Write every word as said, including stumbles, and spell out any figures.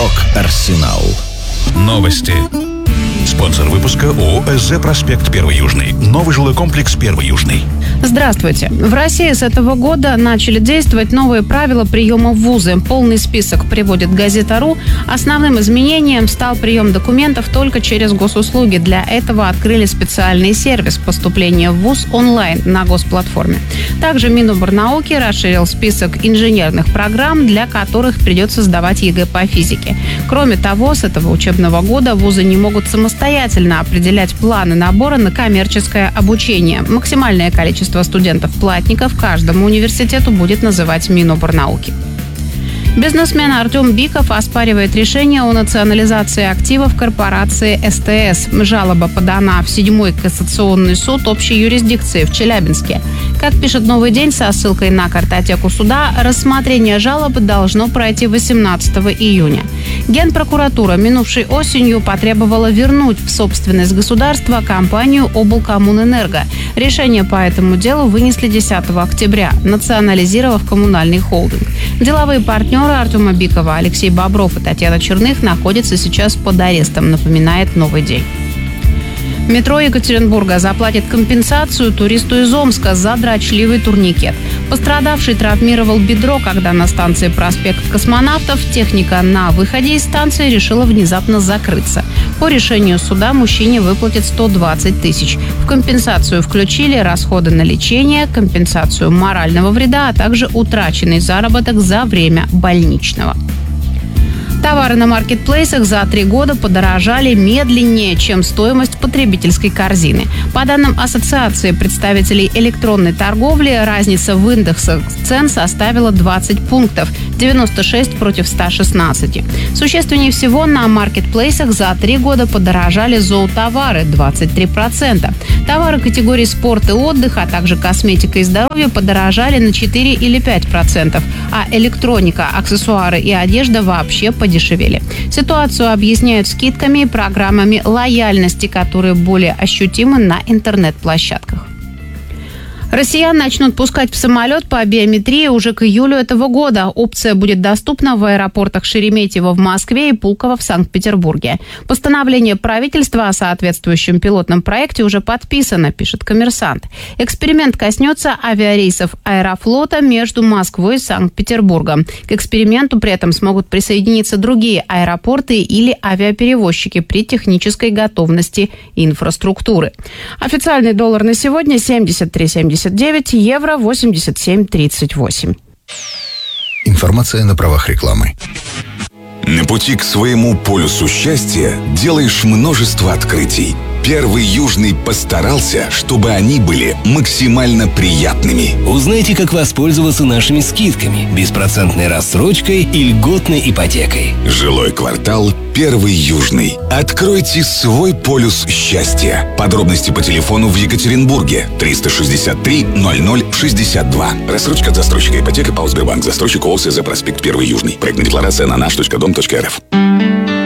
Рок-Арсенал. Новости. Спонсор выпуска ООО «СЗ Проспект Первый Южный». Новый жилой комплекс Первый Южный. Здравствуйте. В России с этого года начали действовать новые правила приема в вузы. Полный список приводит газета.ру. Основным изменением стал прием документов только через госуслуги. Для этого открыли специальный сервис поступления в вуз онлайн на госплатформе. Также Миноборнауки расширил список инженерных программ, для которых придется сдавать ЕГЭ по физике. Кроме того, с этого учебного года вузы не могут самостоятельно определять планы набора на коммерческое обучение. Максимальное количество студентов-платников каждому университету будет называть Миноборнауки. Бизнесмен Артем Биков оспаривает решение о национализации активов корпорации СТС. Жалоба подана в седьмой кассационный суд общей юрисдикции в Челябинске. Как пишет «Новый день» со ссылкой на картотеку суда, рассмотрение жалобы должно пройти восемнадцатого июня. Генпрокуратура минувшей осенью потребовала вернуть в собственность государства компанию облкоммунэнерго. Решение по этому делу вынесли десятого октября, национализировав коммунальный холдинг. Деловые партнеры Артема Бикова Алексей Бобров и Татьяна Черных находятся сейчас под арестом, напоминает «Новый день». Метро Екатеринбурга заплатит компенсацию туристу из Омска за дрочливый турникет. Пострадавший травмировал бедро, когда на станции проспект Космонавтов техника на выходе из станции решила внезапно закрыться. По решению суда мужчине выплатят сто двадцать тысяч. В компенсацию включили расходы на лечение, компенсацию морального вреда, а также утраченный заработок за время больничного. Товары на маркетплейсах за три года подорожали медленнее, чем стоимость потребительской корзины. По данным Ассоциации представителей электронной торговли, разница в индексах цен составила двадцать пунктов, девяносто шесть против ста шестнадцати. Существеннее всего на маркетплейсах за три года подорожали зоотовары – двадцать три процента. Товары категории спорт и отдых, а также косметика и здоровье подорожали на четыре или пять процентов, а электроника, аксессуары и одежда вообще подешевели. дешевели. Ситуацию объясняют скидками и программами лояльности, которые более ощутимы на интернет-площадках. Россиян начнут пускать в самолет по биометрии уже к июлю этого года. Опция будет доступна в аэропортах Шереметьево в Москве и Пулково в Санкт-Петербурге. Постановление правительства о соответствующем пилотном проекте уже подписано, пишет «Коммерсант». Эксперимент коснется авиарейсов Аэрофлота между Москвой и Санкт-Петербургом. К эксперименту при этом смогут присоединиться другие аэропорты или авиаперевозчики при технической готовности инфраструктуры. Официальный доллар на сегодня семьдесят три семьдесят девять, евро восемьдесят семь тридцать восемь. Информация на правах рекламы. На пути к своему полюсу счастья делаешь множество открытий. Первый Южный постарался, чтобы они были максимально приятными. Узнайте, как воспользоваться нашими скидками, беспроцентной рассрочкой и льготной ипотекой. Жилой квартал Первый Южный. Откройте свой полюс счастья. Подробности по телефону в Екатеринбурге триста шестьдесят три ноль ноль шестьдесят два. Рассрочка от застройщика ипотека ПАО Сбербанк. Застройщик ООО «СЗ Проспект Первый Южный». Проектная декларация на наш точка дом точка эр эф.